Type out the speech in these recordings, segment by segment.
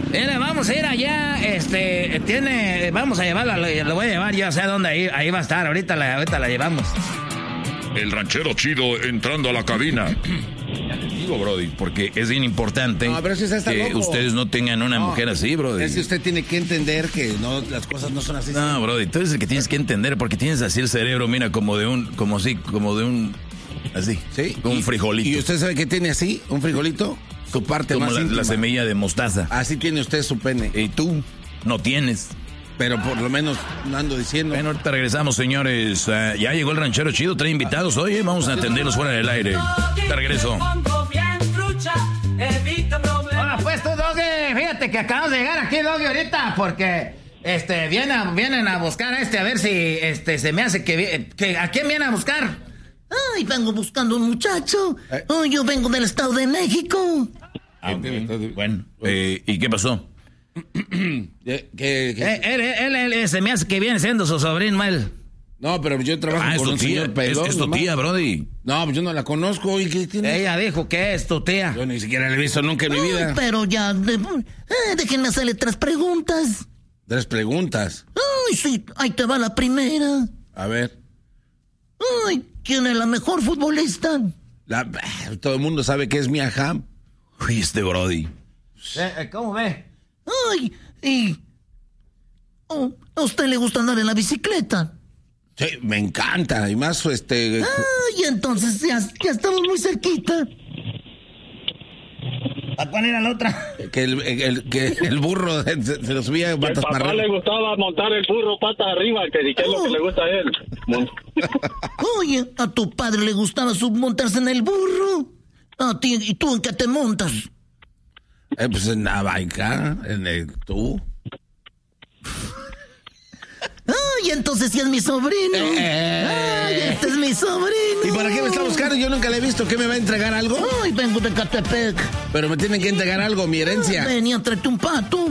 Vamos a ir allá, vamos a llevarla, lo voy a llevar, ya sé dónde, ahí va a estar, ahorita la llevamos. El ranchero chido entrando a la cabina. Digo, Brody, porque es bien importante que ustedes no tengan una mujer así, Brody. Es que usted tiene que entender que no, las cosas no son así. No, Brody, tú eres el que tienes que entender, porque tienes así el cerebro, mira, como de un, así, ¿sí? Como un frijolito. ¿Y usted sabe qué tiene así? ¿Un frijolito? Su parte como más íntima. La semilla de mostaza. Así tiene usted su pene. Y tú no tienes. Pero por lo menos no ando diciendo. Bueno, ahorita regresamos, señores. Ya llegó el ranchero chido, trae invitados. Oye, vamos a atenderlos fuera del aire. Te regreso. Hola, pues tú, Doggy. Fíjate que acabamos de llegar aquí, Doggy, ahorita, porque vienen a buscar a ver si se me hace que ¿a quién vienen a buscar? Ay, vengo buscando un muchacho. Ay, yo vengo del Estado de México. Bueno, ¿y qué pasó? Él se me hace que viene siendo su sobrino, él. No, pero yo trabajo con un señor pelón. Es tu tía, Brody. No, pues yo no la conozco. ¿Y qué tiene? Ella dijo que es tu tía. Yo ni siquiera la he visto nunca en mi vida. Pero ya, déjenme hacerle 3 preguntas. 3 preguntas. Ay, sí, ahí te va la primera. A ver. Ay, ¿quién es la mejor futbolista? Todo el mundo sabe que es Mia Hamm. Uy, Brody. ¿Cómo ve? Ay, ¿a usted le gusta andar en la bicicleta? Sí, me encanta. Y más, Ay, entonces ya estamos muy cerquita. ¿A cuál era la otra? Que el burro se lo subía patas para arriba. Al papá le gustaba montar el burro patas arriba, que es lo que le gusta a él. Oye, a tu padre le gustaba montarse en el burro. A ti, ¿y tú en qué te montas? Pues en la baica, tú. Ay, entonces sí es mi sobrino. Ay, este es mi sobrino. ¿Y para qué me está buscando? Yo nunca le he visto. ¿Qué me va a entregar algo? Ay, vengo de Catepec. Pero me tienen que entregar algo, mi herencia. Venía, tráete un pato.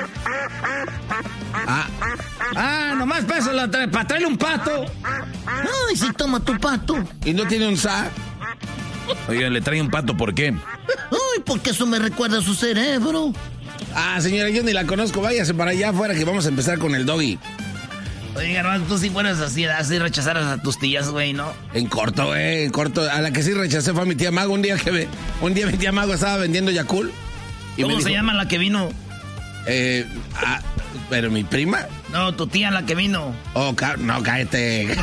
Nomás peso para traerle un pato. Ay, sí, toma tu pato. ¿Y no tiene un sa? Oiga, ¿le trae un pato por qué? Ay, porque eso me recuerda a su cerebro. Señora, yo ni la conozco. Váyase para allá afuera que vamos a empezar con el Doggy. Oiga, hermano, tú sí fueras así rechazaras a tus tías, güey, ¿no? En corto, güey, en corto. A la que sí rechacé fue a mi tía Mago. Un día mi tía Mago estaba vendiendo Yakult. ¿Cómo se llama la que vino? ¿Pero mi prima? No, tu tía la que vino. No, cállate.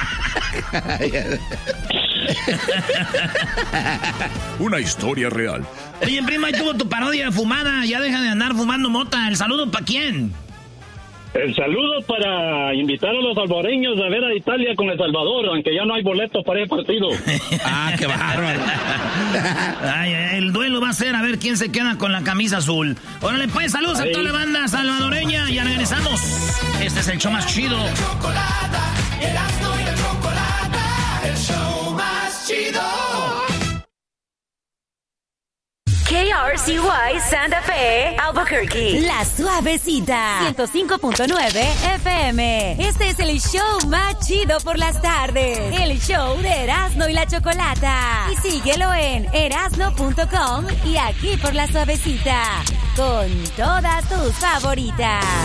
Una historia real. Oye, prima, ahí tuvo tu parodia fumada. Ya deja de andar fumando mota. ¿El saludo para quién? El saludo para invitar a los salvadoreños a ver a Italia con El Salvador, aunque ya no hay boletos para el partido. ¡Qué bárbaro! El duelo va a ser a ver quién se queda con la camisa azul. Órale, pues, saludos a toda la banda salvadoreña. Ya regresamos. Este es el show más chido. Erasmo y la Chocolata, el show más chido. KRCY Santa Fe, Albuquerque. La Suavecita. 105.9 FM. Este es el show más chido por las tardes. El show de Erasmo y la Chocolata. Y síguelo en erasno.com y aquí por La Suavecita. Con todas tus favoritas.